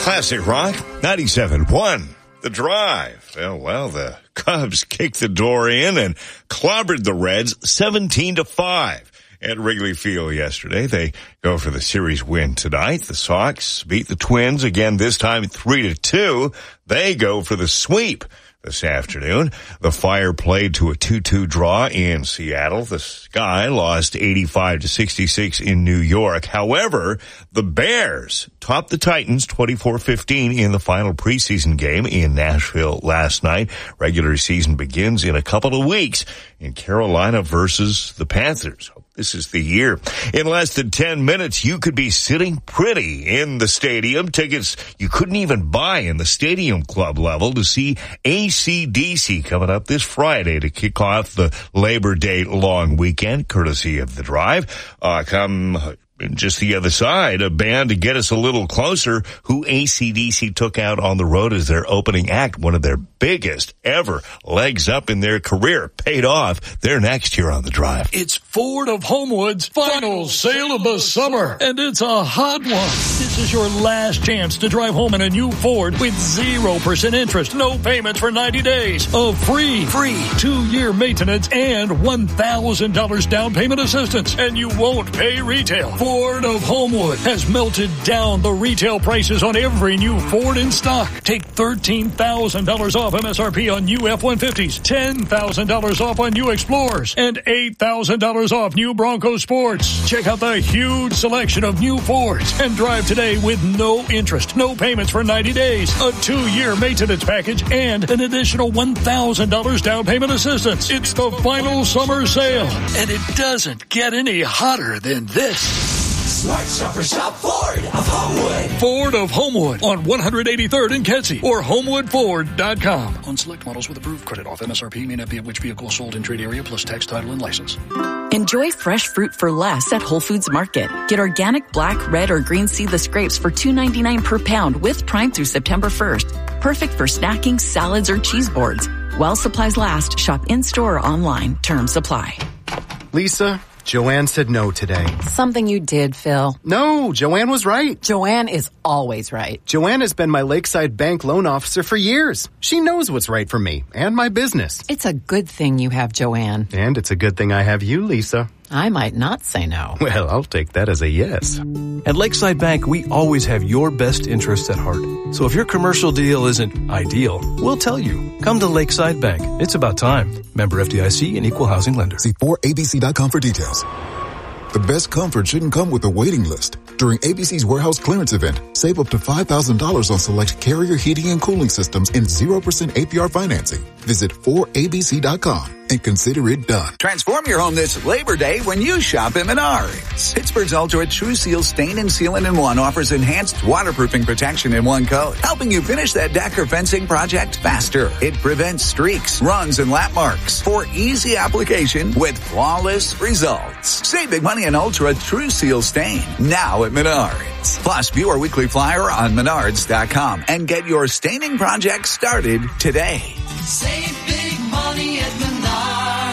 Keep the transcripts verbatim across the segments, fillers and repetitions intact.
Classic Rock, ninety-seven point one. The Drive. Well, well, the Cubs kicked the door in and clobbered the Reds seventeen to five at Wrigley Field yesterday. They go for the series win tonight. The Sox beat the Twins again, this time three to two. They go for the sweep this afternoon. The Fire played to a two two draw in Seattle. The Sky lost eighty-five to sixty-six in New York. However, the Bears topped the Titans twenty-four fifteen in the final preseason game in Nashville last night. Regular season begins in a couple of weeks in Carolina versus the Panthers. This is the year. In less than ten minutes, you could be sitting pretty in the stadium. Tickets you couldn't even buy in the Stadium Club level to see A C D C coming up this Friday to kick off the Labor Day long weekend, courtesy of The Drive. Uh, come just the other side, a band to get us a little closer, who A C D C took out on the road as their opening act, one of their biggest ever legs up in their career. Paid off. They're next here on The Drive. It's Ford of Homewood's final sale of the summer, and it's a hot one. This is your last chance to drive home in a new Ford with zero percent interest, no payments for ninety days, a free, free two-year maintenance, and one thousand dollars down payment assistance, and you won't pay retail. Ford of Homewood has melted down the retail prices on every new Ford in stock. Take thirteen thousand dollars off M S R P on new F one fifties, ten thousand dollars off on new Explorers, and eight thousand dollars off new Bronco Sports. Check out the huge selection of new Fords and drive today with no interest, no payments for ninety days, a two-year maintenance package, and an additional one thousand dollars down payment assistance. It's the final summer sale, and it doesn't get any hotter than this. Smart Shopper Shop Ford of Homewood. Ford of Homewood on one eighty-third and Kedzie or homewood ford dot com. On select models with approved credit off M S R P may not be of which vehicle sold in trade area plus tax, title, and license. Enjoy fresh fruit for less at Whole Foods Market. Get organic black, red, or green seedless grapes for two ninety-nine per pound with Prime through September first. Perfect for snacking, salads, or cheese boards. While supplies last, shop in-store or online. Terms apply. Lisa, Joanne said no today. Something you did, Phil. No, Joanne was right. Joanne is always right. Joanne has been my Lakeside Bank loan officer for years. She knows what's right for me and my business. It's a good thing you have Joanne. And it's a good thing I have you, Lisa. I might not say no. Well, I'll take that as a yes. At Lakeside Bank, we always have your best interests at heart. So if your commercial deal isn't ideal, we'll tell you. Come to Lakeside Bank. It's about time. Member F D I C and Equal Housing Lender. See four A B C dot com for details. The best comfort shouldn't come with a waiting list. During A B C's warehouse clearance event, save up to five thousand dollars on select Carrier heating and cooling systems and zero percent A P R financing. Visit four A B C dot com and consider it done. Transform your home this Labor Day when you shop at Menards. Pittsburgh's Ultra True Seal Stain and Sealant in One offers enhanced waterproofing protection in one coat, helping you finish that deck or fencing project faster. It prevents streaks, runs, and lap marks for easy application with flawless results. Save big money on Ultra True Seal Stain now at Menards. Plus, view our weekly flyer on menards dot com and get your staining project started today. Save big money at Menards.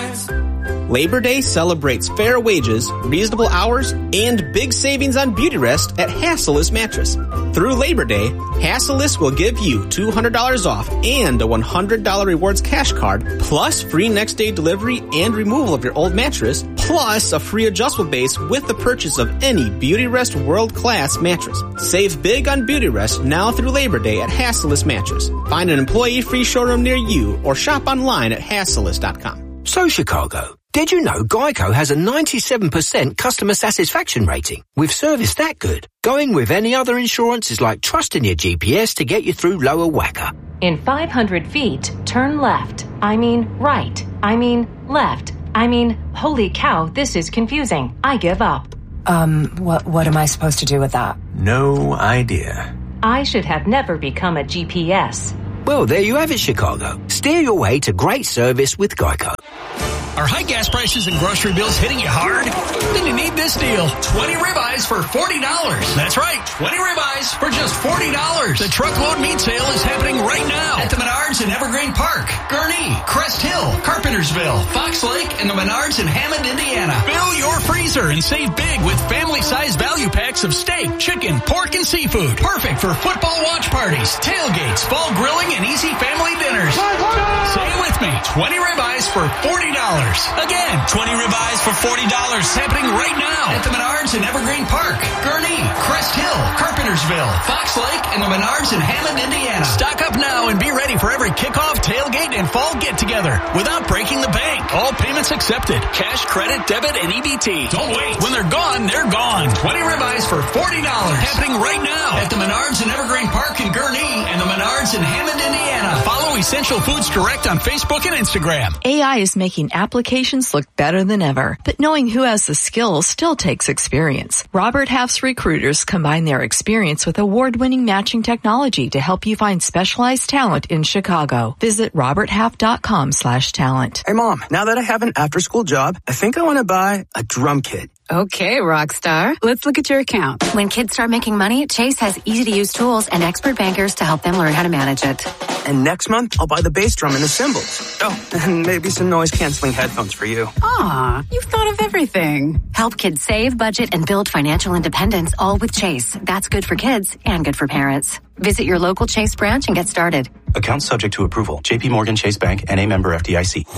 Labor Day celebrates fair wages, reasonable hours, and big savings on Beautyrest at Hassellus Mattress. Through Labor Day, Hassellus will give you two hundred dollars off and a one hundred dollars rewards cash card, plus free next day delivery and removal of your old mattress, plus a free adjustable base with the purchase of any Beautyrest world-class mattress. Save big on Beautyrest now through Labor Day at Hassellus Mattress. Find an employee-free showroom near you or shop online at hassellus dot com. So, Chicago, did you know Geico has a ninety-seven percent customer satisfaction rating? With service that good, going with any other insurance is like trusting your G P S to get you through lower whacker. In five hundred feet, turn left. I mean right. I mean left. I mean, holy cow, this is confusing. I give up. Um, what, what am I supposed to do with that? No idea. I should have never become a G P S. Well, there you have it, Chicago. Steer your way to great service with Geico. Are high gas prices and grocery bills hitting you hard? Then you need this deal. twenty ribeyes for forty dollars. That's right, twenty ribeyes for just forty dollars. The truckload meat sale is happening right now at the Menards in Evergreen Park, Gurnee, Crest Hill, Carpentersville, Fox Lake, and the Menards in Hammond, Indiana. Fill your freezer and save big with family-sized value packs of steak, chicken, pork, and seafood. Perfect for football watch parties, tailgates, fall grilling, and easy family dinners. Say it with me, twenty ribeyes for forty dollars. Again, twenty ribeyes for forty dollars. Happening right now at the Menards in Evergreen Park, Gurnee, Crest Hill, Carpentersville, Fox Lake, and the Menards in Hammond, Indiana. Stock up now and be ready for every kickoff, tailgate, and fall get-together without breaking the bank. All payments accepted. Cash, credit, debit, and E B T. Don't wait. When they're gone, they're gone. twenty ribeyes for forty dollars. Happening right now at the Menards in Evergreen Park in Gurnee and the Menards in Hammond, Indiana. Follow Essential Foods Direct on Facebook and Instagram. A I is making applications look better than ever, but knowing who has the skills still takes experience. Robert Half's recruiters combine their experience with award-winning matching technology to help you find specialized talent in Chicago. Visit roberthalf.com slash talent. Hey, Mom, now that I have an after-school job, I think I want to buy a drum kit. Okay, Rockstar. Let's look at your account. When kids start making money, Chase has easy-to-use tools and expert bankers to help them learn how to manage it. And next month, I'll buy the bass drum and the cymbals. Oh, and maybe some noise-canceling headphones for you. Aw, you've thought of everything. Help kids save, budget, and build financial independence, all with Chase. That's good for kids and good for parents. Visit your local Chase branch and get started. Account subject to approval. J P Morgan Chase Bank, N A member F D I C.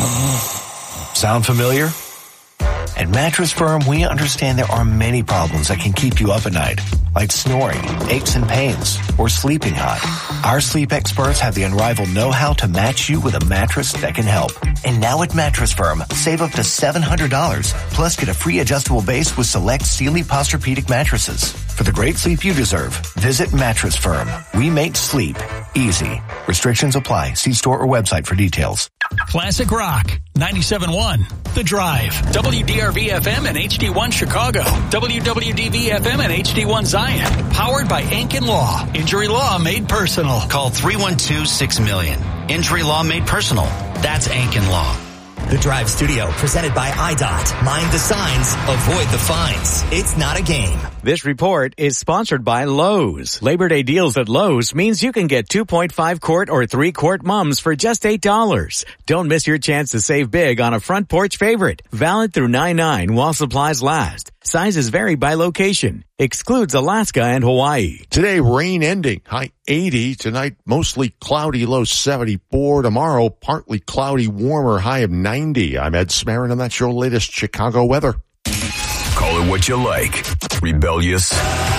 Sound familiar? At Mattress Firm, we understand there are many problems that can keep you up at night, like snoring, aches and pains, or sleeping hot. Our sleep experts have the unrivaled know-how to match you with a mattress that can help. And now at Mattress Firm, save up to seven hundred dollars, plus get a free adjustable base with select Sealy Posturepedic mattresses. For the great sleep you deserve, visit Mattress Firm. We make sleep easy. Restrictions apply. See store or website for details. Classic Rock, ninety-seven point one, The Drive, W D R V F M and H D one Chicago, W W D V F M and H D one Zion, powered by Ankin Law. Injury law made personal. Call three one two, six million. Injury law made personal. That's Ankin Law. The Drive Studio, presented by I D O T. Mind the signs, avoid the fines. It's not a game. This report is sponsored by Lowe's. Labor Day deals at Lowe's means you can get two point five quart or three quart mums for just eight dollars. Don't miss your chance to save big on a front porch favorite. Valid through nine nine while supplies last. Sizes vary by location. Excludes Alaska and Hawaii. Today, rain ending. High eighty. Tonight, mostly cloudy, low seventy-four. Tomorrow, partly cloudy, warmer, high of ninety. I'm Ed Smarin, and that's your latest Chicago weather. Call it what you like. Rebellious.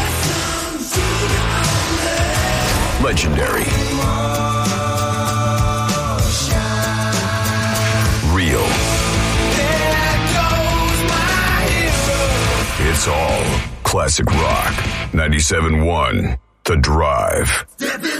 Legendary. Real. It's all classic rock. ninety-seven point one, The Drive.